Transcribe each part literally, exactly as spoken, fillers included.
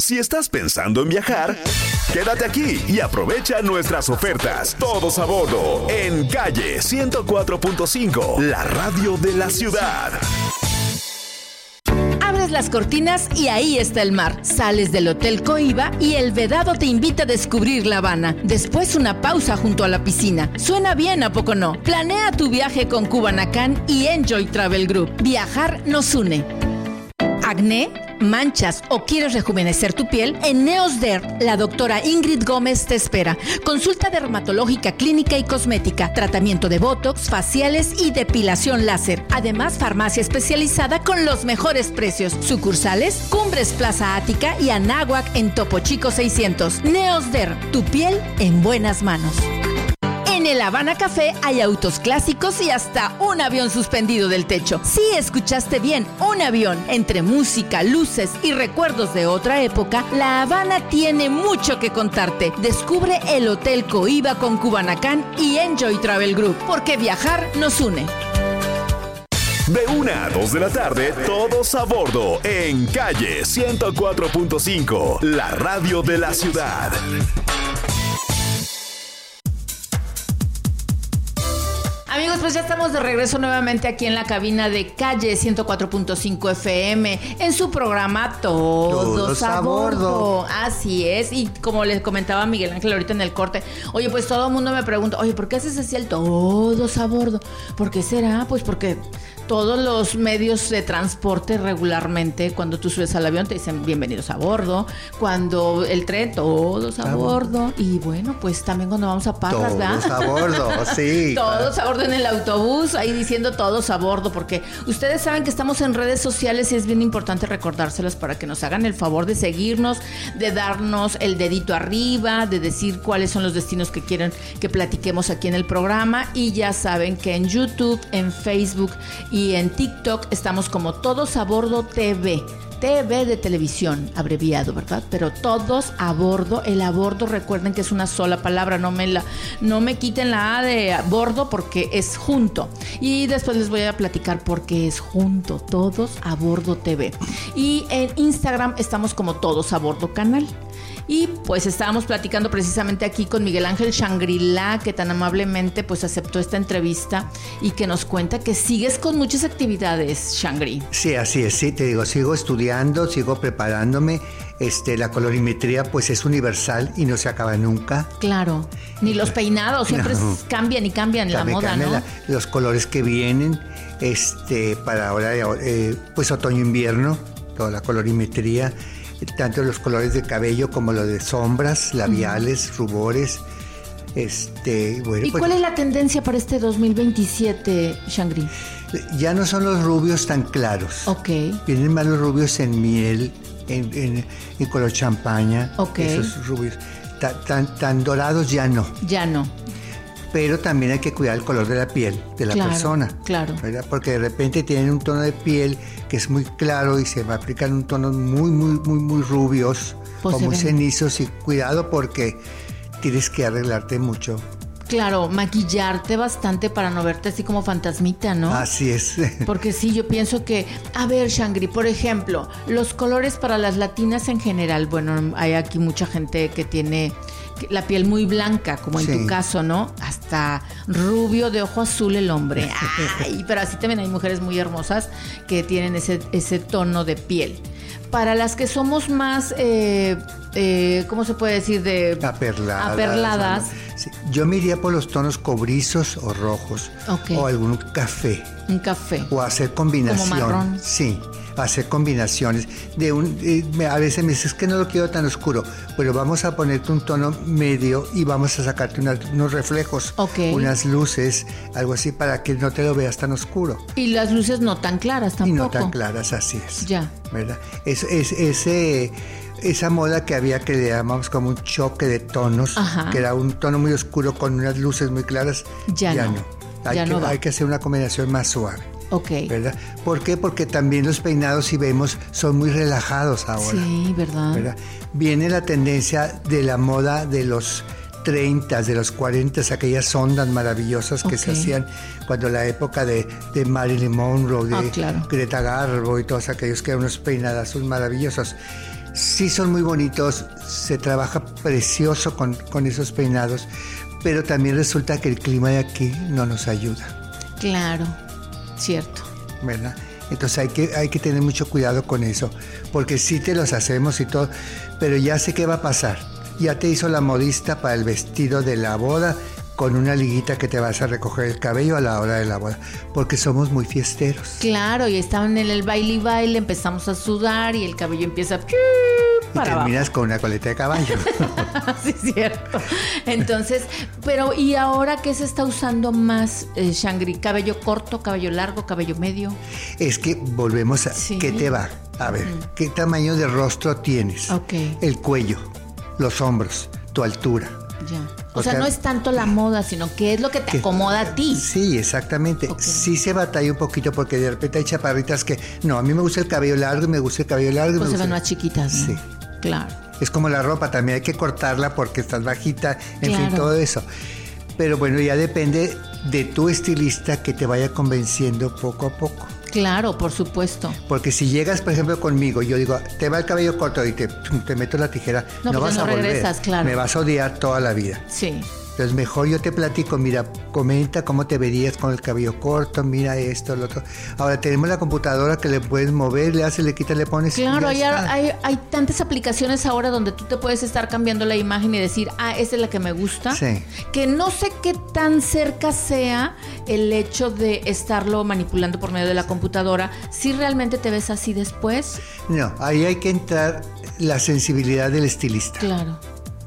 Si estás pensando en viajar, quédate aquí y aprovecha nuestras ofertas. Todos a bordo en Calle ciento cuatro punto cinco, la radio de la ciudad. Abres las cortinas y ahí está el mar. Sales del Hotel Coiba y el vedado te invita a descubrir La Habana. Después una pausa junto a la piscina. Suena bien, ¿a poco no? Planea tu viaje con Cubanacan y Enjoy Travel Group. Viajar nos une. ¿Acné? ¿Manchas o quieres rejuvenecer tu piel? En Neosder, la doctora Ingrid Gómez te espera. Consulta dermatológica, clínica y cosmética, tratamiento de botox, faciales y depilación láser. Además, farmacia especializada con los mejores precios. Sucursales, Cumbres Plaza Ática y Anáhuac en Topo Chico seiscientos. Neosder, tu piel en buenas manos. En el Habana Café hay autos clásicos y hasta un avión suspendido del techo. Sí, escuchaste bien, un avión. Entre música, luces y recuerdos de otra época, La Habana tiene mucho que contarte. Descubre el Hotel Coiba con Cubanacan y Enjoy Travel Group, porque viajar nos une. De una a dos de la tarde, todos a bordo en Calle ciento cuatro punto cinco, la radio de la ciudad. Amigos, pues ya estamos de regreso nuevamente aquí en la cabina de Calle ciento cuatro punto cinco F M en su programa Todos, Todos a Bordo. Así es, y como les comentaba Miguel Ángel ahorita en el corte, oye, pues todo el mundo me pregunta, oye, ¿por qué haces así el Todos a Bordo? ¿Por qué será? Pues porque todos los medios de transporte regularmente, cuando tú subes al avión, te dicen bienvenidos a bordo. Cuando el tren, todos a, a bordo. bordo. Y bueno, pues también cuando vamos a Parras, ¿verdad? Todos a bordo, sí. Todos a bordo en el autobús, ahí diciendo todos a bordo, porque ustedes saben que estamos en redes sociales y es bien importante recordárselas para que nos hagan el favor de seguirnos, de darnos el dedito arriba, de decir cuáles son los destinos que quieren que platiquemos aquí en el programa. Y ya saben que en YouTube, en Facebook y Y en TikTok estamos como Todos a Bordo T V. T V de televisión, abreviado, ¿verdad? Pero todos a bordo. El a bordo, recuerden que es una sola palabra. No me, la, no me quiten la A de a bordo porque es junto. Y después les voy a platicar por qué es junto. Todos a Bordo T V. Y en Instagram estamos como Todos a Bordo Canal. Y pues estábamos platicando precisamente aquí con Miguel Ángel Shangri-La, que tan amablemente pues aceptó esta entrevista y que nos cuenta que sigues con muchas actividades, Shangri. Sí, así es, sí, te digo, sigo estudiando, sigo preparándome. Este, la colorimetría pues es universal y no se acaba nunca. Claro, ni los peinados, siempre no. cambian y cambian la moda, ¿no? La, los colores que vienen, este, para ahora, eh, pues otoño-invierno, toda la colorimetría, tanto los colores de cabello como los de sombras, labiales, uh-huh. rubores. Este, bueno, ¿Y pues, cuál es la tendencia para este dos mil veintisiete, Shangri? Ya no son los rubios tan claros. Ok. Vienen más los rubios en miel, en, en, en color champaña. Ok. Esos rubios tan, tan, tan dorados ya no. Ya no. Pero también hay que cuidar el color de la piel de la claro, persona. Claro. ¿Verdad? Porque de repente tienen un tono de piel que es muy claro y se aplican un tono muy, muy, muy, muy rubios pues o muy ven. cenizos. Y cuidado porque tienes que arreglarte mucho. Claro, maquillarte bastante para no verte así como fantasmita, ¿no? Así es. Porque sí, yo pienso que, a ver, Shangri, por ejemplo, los colores para las latinas en general, bueno, hay aquí mucha gente que tiene la piel muy blanca, como en sí. tu caso, ¿no? Hasta rubio de ojo azul el hombre. Ay, pero así también hay mujeres muy hermosas que tienen ese, ese tono de piel. Para las que somos más, eh, eh, ¿cómo se puede decir? De aperladas. aperladas. Sí. Yo me iría por los tonos cobrizos o rojos. Okay. O algún café. Un café. O hacer combinación. Como marrón. Sí, hacer combinaciones. De un, eh, a veces me dices que no lo quiero tan oscuro, pero vamos a ponerte un tono medio y vamos a sacarte una, unos reflejos, okay. unas luces, algo así para que no te lo veas tan oscuro. Y las luces no tan claras tampoco. Y no tan claras, así es. Ya. ¿Verdad? Es, es, ese... Esa moda que había que le llamamos como un choque de tonos, Ajá. que era un tono muy oscuro con unas luces muy claras, ya, ya no. no. Hay, ya que, no va. hay que hacer una combinación más suave. Ok. ¿Verdad? ¿Por qué? Porque también los peinados, si vemos, son muy relajados ahora. Sí, ¿verdad? ¿Verdad? Viene la tendencia de la moda de los treinta, de los cuarenta, aquellas ondas maravillosas que okay. se hacían cuando la época de, de Marilyn Monroe, de ah, claro. Greta Garbo y todos aquellos que eran unos peinadazos maravillosos. sí son muy bonitos, se trabaja precioso con, con esos peinados, pero también resulta que el clima de aquí no nos ayuda. Claro, cierto. ¿Verdad? Entonces hay que, hay que tener mucho cuidado con eso, porque sí te los hacemos y todo, pero ya sé qué va a pasar. Ya te hizo la modista para el vestido de la boda, con una liguita que te vas a recoger el cabello a la hora de la boda, porque somos muy fiesteros. Claro, y estaban en el baile y baile, empezamos a sudar y el cabello empieza a... Y terminas abajo con una coleta de caballo. Sí, es cierto. Entonces, pero ¿y ahora qué se está usando más, eh, Shangri? ¿Cabello corto, cabello largo, cabello medio? Es que volvemos a... Sí. ¿Qué te va? A ver, uh-huh. ¿Qué tamaño de rostro tienes? Ok. El cuello, los hombros, tu altura. Ya. O, o sea, sea, no es tanto la moda, sino qué es lo que te que, acomoda a ti. Sí, exactamente. Okay. Sí se batalla un poquito porque de repente hay chaparritas que... No, a mí me gusta el cabello largo y me gusta el cabello largo. Pues se ven más chiquitas, ¿no? Sí. Claro. Es como la ropa, también hay que cortarla porque estás bajita, en claro. fin, todo eso. Pero bueno, ya depende de tu estilista que te vaya convenciendo poco a poco. Claro, por supuesto. Porque si llegas, por ejemplo, conmigo, yo digo, te va el cabello corto y te, te meto la tijera, no, no pues vas no a volver. Regresas, claro. Me vas a odiar toda la vida. Sí. Entonces mejor yo te platico, mira, comenta cómo te verías con el cabello corto, mira esto, lo otro. Ahora tenemos la computadora que le puedes mover, le haces, le quitas, le pones. Claro, hay, hay, hay tantas aplicaciones ahora donde tú te puedes estar cambiando la imagen y decir, ah, esa es la que me gusta. Sí. Que no sé qué tan cerca sea el hecho de estarlo manipulando por medio de la computadora. Si realmente te ves así después. No, ahí hay que entrar la sensibilidad del estilista. Claro.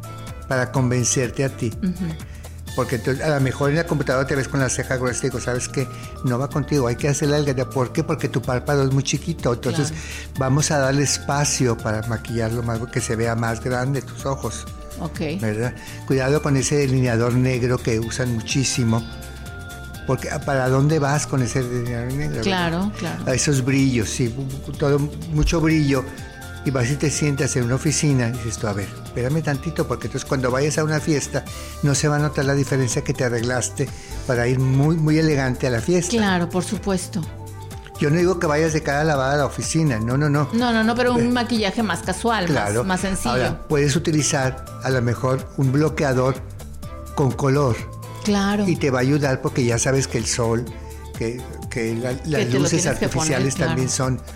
Para convencerte a ti. Uh-huh. Porque tú, a lo mejor en la computadora te ves con la ceja gruesa y digo, ¿sabes qué? No va contigo, hay que hacerle algo. ¿Por qué? Porque tu párpado es muy chiquito. Entonces claro. Vamos a darle espacio para maquillarlo más, que se vea más grande tus ojos. Ok. ¿Verdad? Cuidado con ese delineador negro que usan muchísimo. Porque ¿para dónde vas con ese delineador negro? Claro, ¿verdad? Claro. A esos brillos, sí, todo, mucho brillo. Y vas y te sientas en una oficina y dices tú, a ver, espérame tantito, porque entonces cuando vayas a una fiesta no se va a notar la diferencia que te arreglaste para ir muy, muy elegante a la fiesta. Claro, por supuesto. Yo no digo que vayas de cara lavada a la oficina, no, no, no. No, no, no, pero un eh, maquillaje más casual, claro. más, más sencillo. Ahora, puedes utilizar a lo mejor un bloqueador con color. Claro. Y te va a ayudar porque ya sabes que el sol, que, que la, las que luces artificiales poner, también claro. son...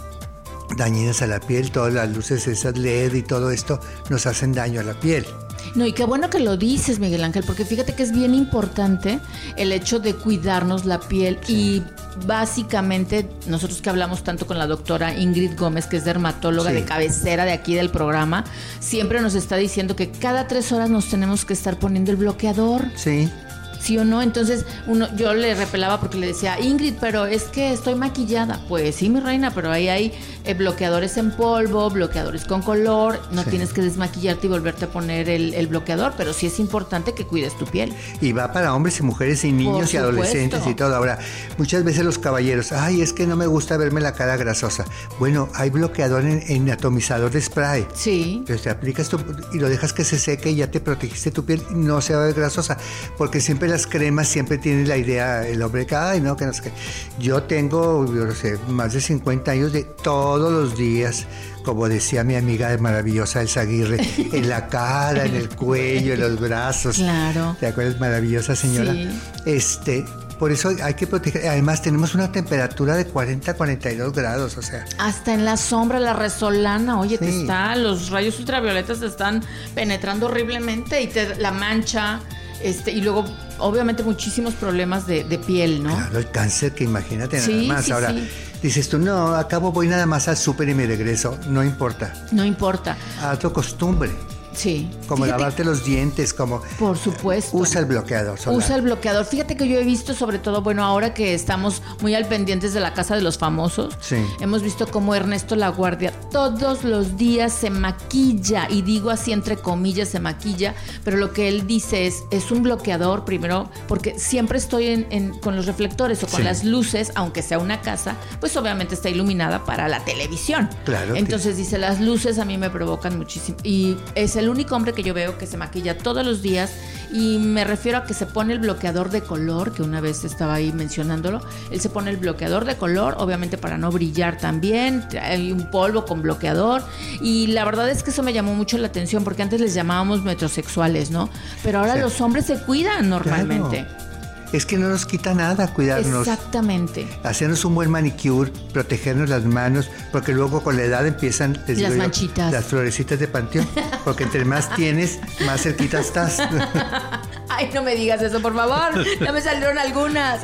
dañinas a la piel, todas las luces esas L E D y todo esto nos hacen daño a la piel. No, y qué bueno que lo dices, Miguel Ángel, porque fíjate que es bien importante el hecho de cuidarnos la piel. Sí. Y básicamente nosotros que hablamos tanto con la doctora Ingrid Gómez, que es dermatóloga sí. de cabecera de aquí del programa, siempre nos está diciendo que cada tres horas nos tenemos que estar poniendo el bloqueador. Sí. ¿Sí o no? Entonces uno, yo le repelaba porque le decía, Ingrid, pero es que estoy maquillada. Pues sí, mi reina, pero ahí hay eh, bloqueadores en polvo, bloqueadores con color. No sí. tienes que desmaquillarte y volverte a poner el, el bloqueador, pero sí es importante que cuides tu piel. Y va para hombres y mujeres y niños y adolescentes y todo. Ahora, muchas veces los caballeros, ay, es que no me gusta verme la cara grasosa. Bueno, hay bloqueador en, en atomizador de spray. Sí. Entonces te aplicas tu, y lo dejas que se seque y ya te protegiste tu piel y no se va a ver grasosa. Porque siempre las cremas siempre tienen la idea, el hombre que, ay, no, que no sé qué. Yo tengo, yo no sé, más de cincuenta años de todos los días, como decía mi amiga maravillosa Elsa Aguirre, en la cara, en el cuello, en los brazos. Claro. ¿Te acuerdas, maravillosa señora? Sí. Este, por eso hay que proteger. Además, tenemos una temperatura de cuarenta a cuarenta y dos grados, o sea. Hasta en la sombra, la resolana, oye, Sí. te está, los rayos ultravioletas te están penetrando horriblemente y te la mancha. Este, y luego, obviamente, muchísimos problemas de, de piel, ¿no? Claro, el cáncer, que imagínate nada Sí, más. sí, Ahora, sí. dices tú, no, acabo, voy nada más al súper y me regreso. No importa. No importa. Haz tu costumbre. Sí. Como Fíjate, lavarte los dientes, como... por supuesto. Usa el bloqueador solar. Usa el bloqueador. Fíjate que yo he visto, sobre todo, bueno, ahora que estamos muy al pendientes de la Casa de los Famosos, Sí. hemos visto cómo Ernesto Laguardia todos los días se maquilla, y digo así entre comillas, se maquilla, pero lo que él dice es, es un bloqueador, primero, porque siempre estoy en, en, con los reflectores o con Sí. las luces, aunque sea una casa, pues obviamente está iluminada para la televisión. Claro. Entonces dice, las luces a mí me provocan muchísimo, y es el el único hombre que yo veo que se maquilla todos los días, y me refiero a que se pone el bloqueador de color, que una vez estaba ahí mencionándolo. Él se pone el bloqueador de color, obviamente para no brillar también, hay un polvo con bloqueador, y la verdad es que eso me llamó mucho la atención, porque antes les llamábamos metrosexuales, ¿no? Pero ahora sí, los hombres se cuidan normalmente. Claro. Es que no nos quita nada cuidarnos. Exactamente. Hacernos un buen manicure, protegernos las manos, porque luego con la edad empiezan las yo, manchitas. Las florecitas de panteón. Porque entre más tienes, más cerquita estás. Ay, no me digas eso, por favor. Ya me salieron algunas.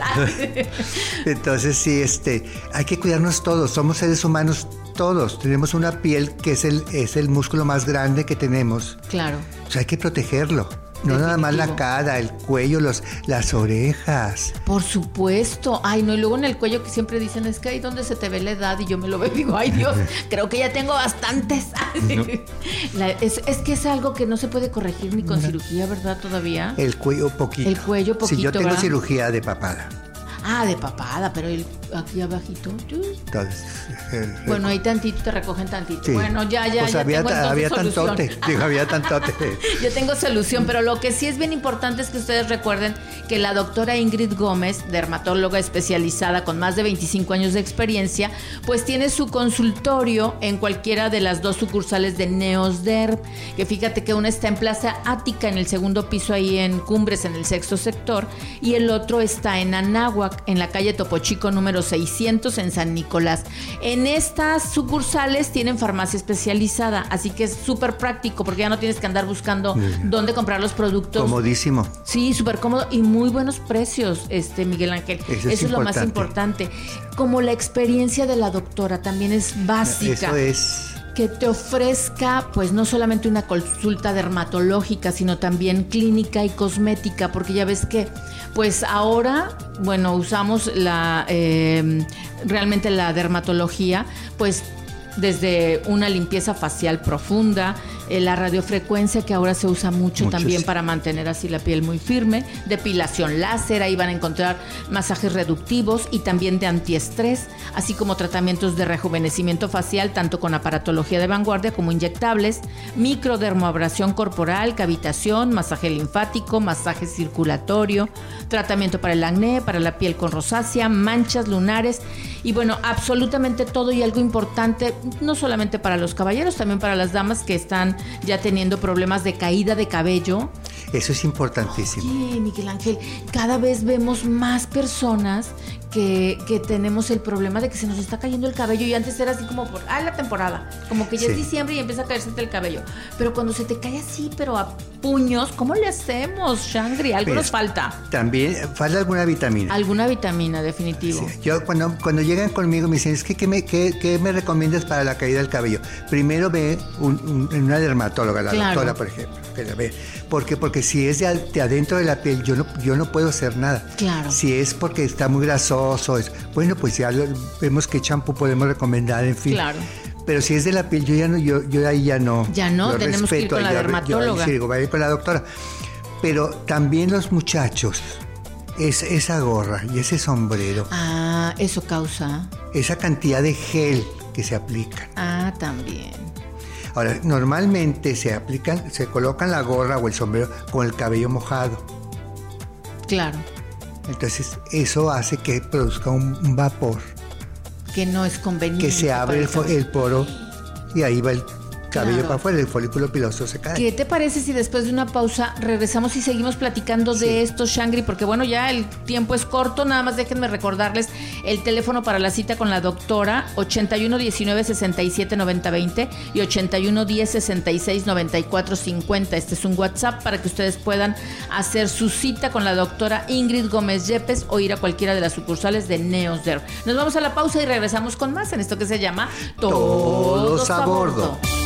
Entonces sí, este, hay que cuidarnos todos. Somos seres humanos todos. Tenemos una piel que es el, es el músculo más grande que tenemos. Claro. O sea, hay que protegerlo. No nada más la cara, el cuello, los, las orejas. Por supuesto. Ay, no, y luego en el cuello que siempre dicen, es que ahí donde se te ve la edad, y yo me lo veo y digo, ay Dios, creo que ya tengo bastantes. No. La, es, es que es algo que no se puede corregir ni con no. cirugía, ¿verdad? Todavía. El cuello poquito. El cuello poquito. Si yo tengo ¿verdad? cirugía de papada. Ah, de papada, pero el, aquí abajito. Entonces, el, bueno, ahí tantito, te recogen tantito. Sí. Bueno, ya, ya, pues ya había, tengo había solución. tantote, digo, había tantote. Yo tengo solución, pero lo que sí es bien importante es que ustedes recuerden que la doctora Ingrid Gómez, dermatóloga especializada con más de veinticinco años de experiencia, pues tiene su consultorio en cualquiera de las dos sucursales de Neosderm, que fíjate que una está en Plaza Ática, en el segundo piso ahí en Cumbres, en el sexto sector, y el otro está en Anáhuac, en la calle Topo Chico número seiscientos en San Nicolás. En estas sucursales tienen farmacia especializada, así que es súper práctico porque ya no tienes que andar buscando mm. dónde comprar los productos. Comodísimo. Sí, súper cómodo y muy buenos precios, este Miguel Ángel. Eso, es, Eso es lo más importante. Como la experiencia de la doctora también es básica. Eso es... que te ofrezca pues no solamente una consulta dermatológica, sino también clínica y cosmética, porque ya ves que pues ahora, bueno, usamos la eh, realmente la dermatología, pues desde una limpieza facial profunda, eh, la radiofrecuencia que ahora se usa mucho Muchos. también para mantener así la piel muy firme, depilación láser, ahí van a encontrar masajes reductivos y también de antiestrés, así como tratamientos de rejuvenecimiento facial, tanto con aparatología de vanguardia como inyectables, microdermoabrasión corporal, cavitación, masaje linfático, masaje circulatorio, tratamiento para el acné, para la piel con rosácea, manchas lunares y bueno, absolutamente todo. Y algo importante, no solamente para los caballeros, también para las damas que están ya teniendo problemas de caída de cabello. Eso es importantísimo. Oye, Miguel Ángel, cada vez vemos más personas que, que tenemos el problema de que se nos está cayendo el cabello, y antes era así como por, ah, la temporada, como que ya sí. es diciembre y empieza a caerse el cabello, pero cuando se te cae así, pero a puños, ¿cómo le hacemos, Shangri? Algo Mira, nos falta. También falta alguna vitamina. Alguna vitamina, definitivo. Sí. Yo cuando, cuando llegan conmigo me dicen, es que ¿qué me, qué, qué me recomiendas para la caída del cabello? Primero ve un, un, una dermatóloga, la claro. doctora, por ejemplo, que la ve. ¿Por qué? Porque si es de, de adentro de la piel, yo no, yo no puedo hacer nada. Claro. Si es porque está muy grasoso, es, bueno, pues ya lo, vemos qué champú podemos recomendar, en fin. Claro. Pero si es de la piel, yo ya no, yo, yo ahí ya no. Ya no, tenemos respeto, que ir con la dermatóloga. Yo, sí, digo, vaya con la doctora. Pero también los muchachos, es, esa gorra y ese sombrero. Ah, eso causa. Esa cantidad de gel que se aplican. Ah, también. Ahora, normalmente se aplican, se colocan la gorra o el sombrero con el cabello mojado. Claro. Entonces, eso hace que produzca un, un vapor. Que no es conveniente. Que se abre el, fo- el poro y ahí va el cabello claro. para afuera, el folículo piloso se cae. ¿Qué te parece si después de una pausa regresamos y seguimos platicando sí. de esto, Shangri? Porque bueno, ya el tiempo es corto, nada más déjenme recordarles el teléfono para la cita con la doctora, ochenta y uno diecinueve sesenta y siete noventa veinte y ochenta y uno diez sesenta y seis noventa y cuatro cincuenta. Este es un WhatsApp para que ustedes puedan hacer su cita con la doctora Ingrid Gómez Yepes o ir a cualquiera de las sucursales de Neosderm. Nos vamos a la pausa y regresamos con más en esto que se llama Todos, Todos a bordo. bordo.